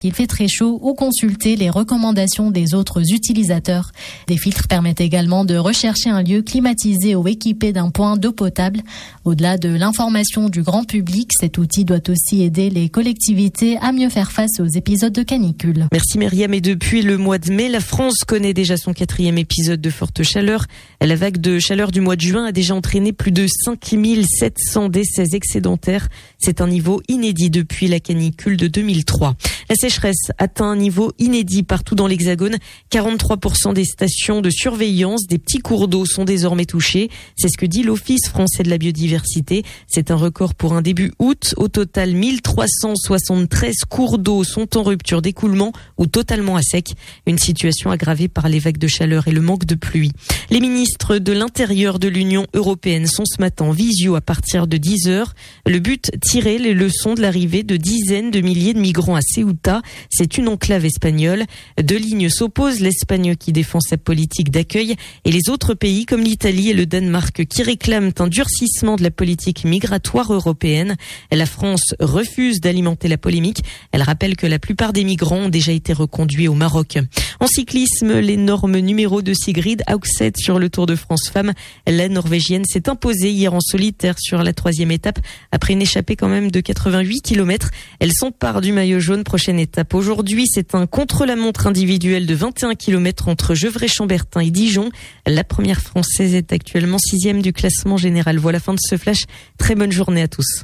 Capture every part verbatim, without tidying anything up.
qu'il fait très chaud ou consulter les recommandations des autres utilisateurs. Des filtres permettent également de rechercher un lieu climatisé ou équipé d'un point d'eau potable. Au-delà de l'information du grand public, cet outil doit aussi aider les collectivités à mieux faire face aux épisodes de canicule. Merci Myriam. Et depuis le mois de mai, la France connaît déjà son quatrième épisode de forte chaleur. La vague de chaleur du mois de juin a déjà entraîné plus de cinq mille sept cents décès excédentaires. C'est un niveau inédit depuis la canicule de deux mille trois. La sécheresse atteint un niveau inédit partout dans l'Hexagone. quarante-trois pour cent des stations de surveillance des petits cours d'eau sont désormais touchées. C'est ce que dit l'Office français de la biodiversité. C'est un record pour un début août. Au total, mille trois cent soixante-treize cours d'eau sont en rupture d'écoulement ou totalement à sec. Une situation aggravée par les vagues de chaleur et le manque de pluie. Les ministres de l'Intérieur de l'Union européenne sont ce matin en visio à partir de dix heures. Le but, tirer les leçons de l'arrivée de dizaines de milliers de migrants à Ceuta. C'est une enclave espagnole. Deux lignes s'opposent, l'Espagne qui défend sa politique d'accueil et les autres pays comme l'Italie et le Danemark qui réclament un durcissement de la politique migratoire européenne. La France refuse d'alimenter la polémique. Elle rappelle que la plupart des migrants ont déjà été reconduits au Maroc. En cyclisme, l'énorme numéro de Sigrid Haugset sur le Tour de France Femmes. La Norvégienne s'est imposée hier en solitaire sur la troisième étape après une échappée quand même de quatre-vingt-huit kilomètres. Elle s'empare du maillot jaune. Prochaine étape aujourd'hui, c'est un contre-la-montre individuel de vingt et un kilomètres entre Gevrey-Chambertin et Dijon. La première française est actuellement sixième du classement général. Voilà, fin de ce flash. Très bonne journée à tous.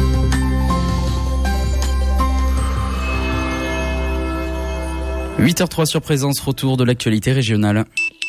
huit heures zéro trois sur Présence, retour de l'actualité régionale.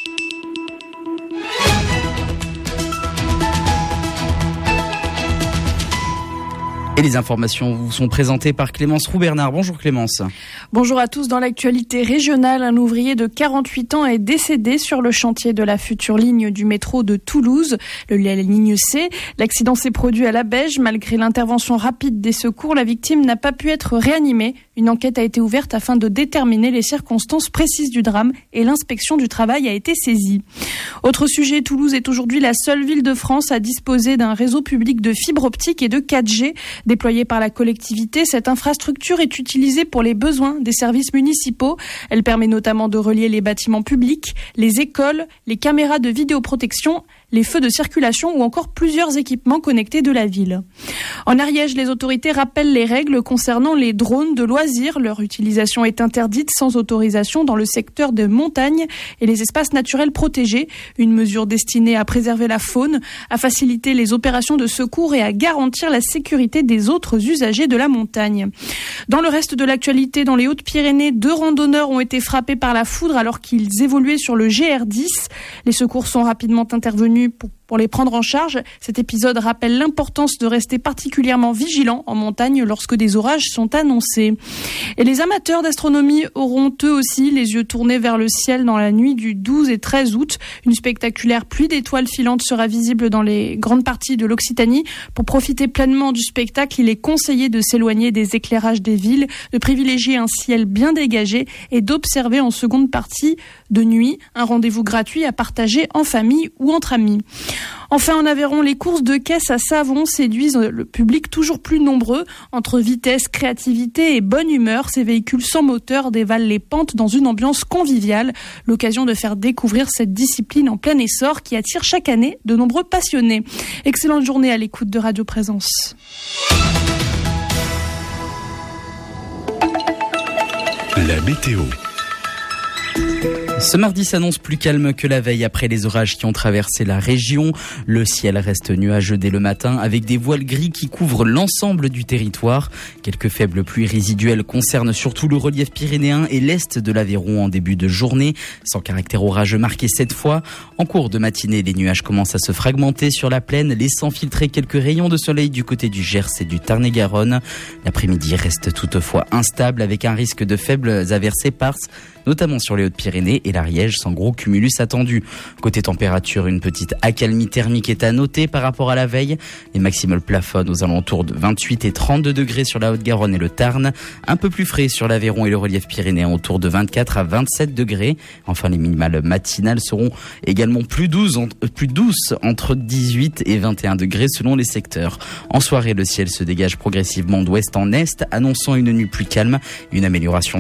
Et les informations vous sont présentées par Clémence Roux-Bernard. Bonjour Clémence. Bonjour à tous. Dans l'actualité régionale, un ouvrier de quarante-huit ans est décédé sur le chantier de la future ligne du métro de Toulouse, le la ligne C. L'accident s'est produit à la Beige. Malgré l'intervention rapide des secours, la victime n'a pas pu être réanimée. Une enquête a été ouverte afin de déterminer les circonstances précises du drame et l'inspection du travail a été saisie. Autre sujet, Toulouse est aujourd'hui la seule ville de France à disposer d'un réseau public de fibre optique et de quatre G. Déployée par la collectivité, cette infrastructure est utilisée pour les besoins des services municipaux. Elle permet notamment de relier les bâtiments publics, les écoles, les caméras de vidéoprotection, les feux de circulation ou encore plusieurs équipements connectés de la ville. En Ariège, les autorités rappellent les règles concernant les drones de loisirs. Leur utilisation est interdite sans autorisation dans le secteur de montagne et les espaces naturels protégés. Une mesure destinée à préserver la faune, à faciliter les opérations de secours et à garantir la sécurité des autres usagers de la montagne. Dans le reste de l'actualité, dans les Hautes-Pyrénées, deux randonneurs ont été frappés par la foudre alors qu'ils évoluaient sur le G R dix. Les secours sont rapidement intervenus pour Pour les prendre en charge. Cet épisode rappelle l'importance de rester particulièrement vigilant en montagne lorsque des orages sont annoncés. Et les amateurs d'astronomie auront eux aussi les yeux tournés vers le ciel dans la nuit du douze et treize août. Une spectaculaire pluie d'étoiles filantes sera visible dans les grandes parties de l'Occitanie. Pour profiter pleinement du spectacle, il est conseillé de s'éloigner des éclairages des villes, de privilégier un ciel bien dégagé et d'observer en seconde partie de nuit un rendez-vous gratuit à partager en famille ou entre amis. Enfin, en Aveyron, les courses de caisse à savon séduisent le public toujours plus nombreux. Entre vitesse, créativité et bonne humeur, ces véhicules sans moteur dévalent les pentes dans une ambiance conviviale. L'occasion de faire découvrir cette discipline en plein essor qui attire chaque année de nombreux passionnés. Excellente journée à l'écoute de Radio Présence. La météo. Ce mardi s'annonce plus calme que la veille après les orages qui ont traversé la région. Le ciel reste nuageux dès le matin avec des voiles gris qui couvrent l'ensemble du territoire. Quelques faibles pluies résiduelles concernent surtout le relief pyrénéen et l'est de l'Aveyron en début de journée, sans caractère orageux marqué cette fois. En cours de matinée, les nuages commencent à se fragmenter sur la plaine, laissant filtrer quelques rayons de soleil du côté du Gers et du Tarn-et-Garonne. L'après-midi reste toutefois instable avec un risque de faibles averses éparses, notamment sur les les Hautes-Pyrénées et l'Ariège sans gros cumulus attendu. Côté température, une petite accalmie thermique est à noter par rapport à la veille. Les maximales plafonnent aux alentours de vingt-huit et trente-deux degrés sur la Haute-Garonne et le Tarn. Un peu plus frais sur l'Aveyron et le relief pyrénéen autour de vingt-quatre à vingt-sept degrés. Enfin, les minimales matinales seront également plus douces, plus douces entre dix-huit et vingt et un degrés selon les secteurs. En soirée, le ciel se dégage progressivement d'ouest en est, annonçant une nuit plus calme, une amélioration